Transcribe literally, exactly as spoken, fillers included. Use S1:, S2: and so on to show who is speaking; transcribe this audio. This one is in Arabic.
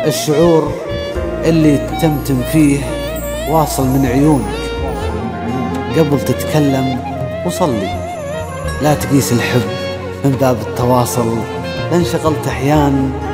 S1: الشعور اللي تمتم فيه واصل من عيونك. قبل تتكلم وصلي، لا تقيس الحب من باب التواصل، لانشغلت أحيان